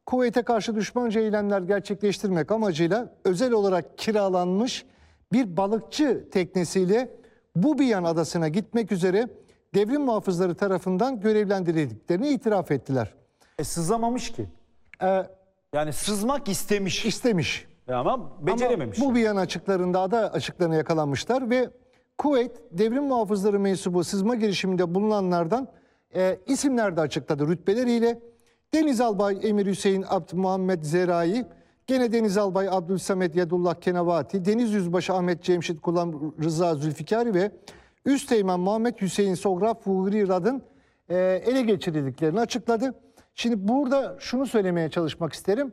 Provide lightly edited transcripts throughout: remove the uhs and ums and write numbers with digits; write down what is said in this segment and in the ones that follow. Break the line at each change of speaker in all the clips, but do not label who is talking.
Kuveyt'e karşı düşmanca eylemler gerçekleştirmek amacıyla özel olarak kiralanmış bir balıkçı teknesiyle Bubiyan adasına gitmek üzere devrim muhafızları tarafından görevlendirildiklerini itiraf ettiler.
Sızamamış ki. Yani sızmak istemiş.
İstemiş.
Ama becerememiş.
Ama Bubiyan açıklarında, ada açıklarına yakalanmışlar ve Kuveyt devrim muhafızları mensubu sızma girişiminde bulunanlardan isimler de açıkladı rütbeleriyle. Deniz Albay Emir Hüseyin Abd Muhammed Zerai, gene Deniz Albay Abdülsamet Yedullah Kenevati, Deniz Yüzbaşı Ahmet Cemşit Kulam Rıza Zülfikari ve Üsteğmen Muhammed Hüseyin Sograf Fuhri Rad'ın ele geçirildiklerini açıkladı. Şimdi burada şunu söylemeye çalışmak isterim.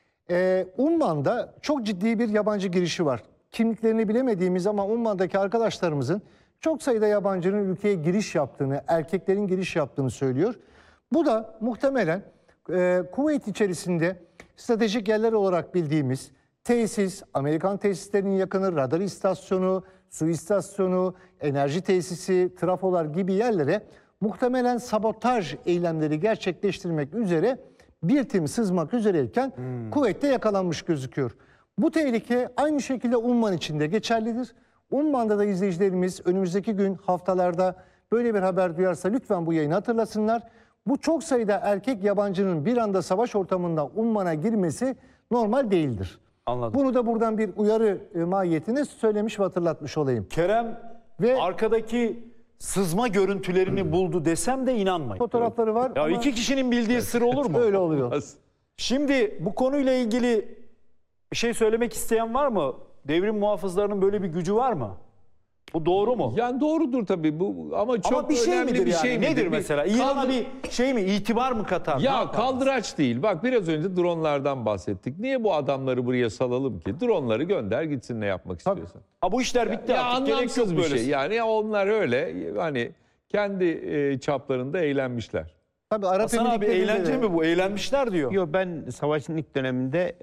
Umman'da çok ciddi bir yabancı girişi var. Kimliklerini bilemediğimiz ama Umman'daki arkadaşlarımızın çok sayıda yabancının ülkeye giriş yaptığını, erkeklerin giriş yaptığını söylüyor. Bu da muhtemelen Kuveyt içerisinde stratejik yerler olarak bildiğimiz tesis, Amerikan tesislerinin yakını, radar istasyonu, su istasyonu, enerji tesisi, trafolar gibi yerlere muhtemelen sabotaj eylemleri gerçekleştirmek üzere bir tim sızmak üzereyken Kuveyt'te yakalanmış gözüküyor. Bu tehlike aynı şekilde Umman için de geçerlidir. Umman'da da izleyicilerimiz önümüzdeki gün, haftalarda böyle bir haber duyarsa lütfen bu yayını hatırlasınlar. Bu çok sayıda erkek yabancının bir anda savaş ortamında Umman'a girmesi normal değildir.
Anladım.
Bunu da buradan bir uyarı mahiyetine söylemiş ve hatırlatmış olayım.
Kerem ve arkadaki sızma görüntülerini buldu desem de inanmayın.
Fotoğrafları var.
Ya
ama
iki kişinin bildiği sır olur mu?
öyle oluyor.
Şimdi bu konuyla ilgili bir şey söylemek isteyen var mı? Devrim muhafızlarının böyle bir gücü var mı? Bu doğru mu?
Yani doğrudur tabii bu ama çok
Ama bir şey
önemli
midir
bir
yani?
şey midir?
Nedir mesela? İran'a bir şey mi? İtibar mı katar? Ne
Ya
yapar?
kaldıraç değil. Bak biraz önce dronlardan bahsettik. Niye bu adamları buraya salalım ki? Dronları gönder gitsin ne yapmak istiyorsan.
Ha, bu işler bitti
Ya
artık. Gerek yok
anlamsız bir
böyle.
şey. Yani onlar öyle hani kendi çaplarında eğlenmişler.
Tabii Arap
Hasan abi
Emirlikleri'nde
eğlence
de-
mi bu? Eğlenmişler diyor.
Yok, ben savaşın ilk döneminde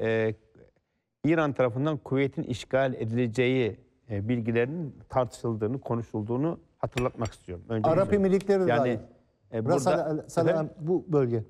İran tarafından Kuveyt'in işgal edileceği bilgilerinin tartışıldığını, konuşulduğunu hatırlatmak istiyorum. Önce
Arap Emirlikleri de
yani
dahil.
burada
Sana bu bölge.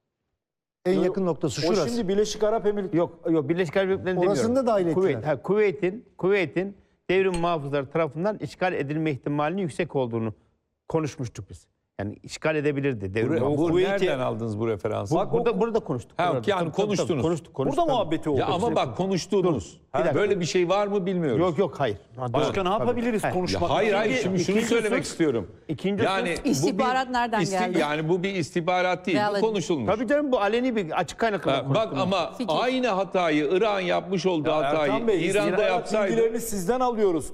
En yakın noktası
O
şurası.
şimdi Birleşik Arap Emirlikleri.
yok Birleşik Arap Emirlikleri'ni
Orasını
demiyorum.
da dahil ettiler.
Kuveyt'in devrim muhafızları tarafından işgal edilme ihtimalinin yüksek olduğunu konuşmuştuk biz. Yani işgal edebilirdi.
Nereden aldınız bu referansı?
Burada konuştuk.
Ha,
Burada.
yani
Tabii,
konuştunuz.
Konuştuk.
Burada
tabii.
muhabbeti oldu.
Ya ama bak konuştuğunuz.
dakika.
Böyle bir şey var mı bilmiyoruz.
Yok hayır.
Başka ne yapabiliriz konuşmak?
Ya hayır
için?
şimdi şunu
İkinci
söylemek
husus-
istiyorum.
İkinci
yani
husus-
İstihbarat nereden geldi?
Yani bu bir istihbarat değil. Bu
Reality.
konuşulmuş.
Tabii canım, bu aleni bir açık kaynakla
Bak
konuştuk.
ama
Fikir.
aynı hatayı İran yapmış olduğu hatayı
Erkan Bey,
İran'da
istihbarat
yapsaydı.
bilgilerini sizden alıyoruz.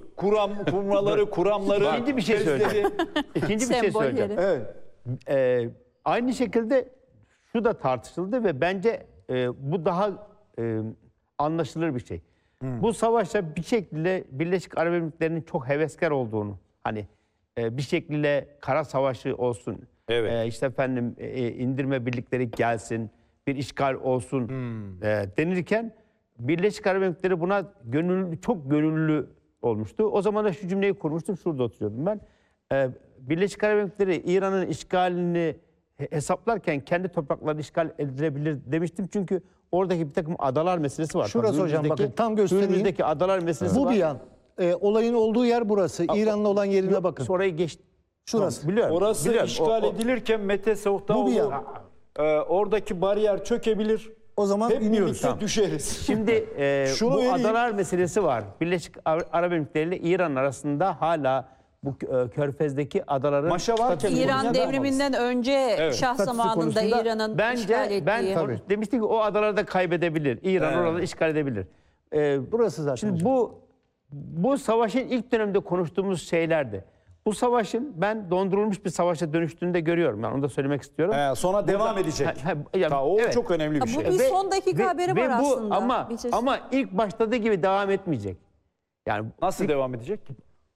kuramları.
İkinci bir şey söyleyeceğim. İkinci bir şey söyleyeceğim.
Sembolleri.
Evet.
Aynı şekilde şu da tartışıldı ve bence bu daha anlaşılır bir şey. Bu savaşta bir şekilde Birleşik Arap Emirlikleri'nin çok heveskar olduğunu, hani bir şekilde kara savaşı olsun,
Evet.
işte efendim indirme birlikleri gelsin, bir işgal olsun denirken Birleşik Arap Emirlikleri buna çok gönüllü olmuştu. O zaman da şu cümleyi kurmuştum, şurada oturuyordum ben. Birleşik Arap Emirlikleri İran'ın işgalini hesaplarken kendi topraklarını işgal edilebilir demiştim. Çünkü oradaki bir takım adalar meselesi var.
Şurası
Tabii
hocam,
önümüzdeki-
bakın, tam göstereyim.
Önümüzdeki adalar meselesi var.
Bubiyan. Olayın olduğu yer burası. İran'la olan yerine bakın.
Orayı geçti.
Şurası.
Biliyorum.
Orası
biliyorum.
işgal edilirken Mete Sevdaoğlu oradaki bariyer çökebilir.
O zaman
Hep
iniyoruz.
birlikte düşeriz.
Şimdi
Şunu
bu
vereyim.
adalar meselesi var. Birleşik Arap Emirlikleri ile İran arasında hala bu Körfez'deki adaların
Maşa varken
statüsü
İran
Neden
devriminden önce Şah
statüsü
zamanında
konusunda
İran'ın işgal ettiği.
demiştik ki o adaları da kaybedebilir. İran oraları işgal edebilir.
Burası zaten
Şimdi
hocam.
bu savaşın ilk dönemde konuştuğumuz şeylerdi. Bu savaşın ben dondurulmuş bir savaşa dönüştüğünü de görüyorum. Ben onu da söylemek istiyorum.
Sonra devam edecek.
Yani,
O
evet.
çok önemli bir
Ha,
şey.
bu bir son dakika haberi var
bu,
aslında.
Ama
Bir şey-
ama ilk başladığı gibi devam etmeyecek. Yani
Nasıl devam edecek?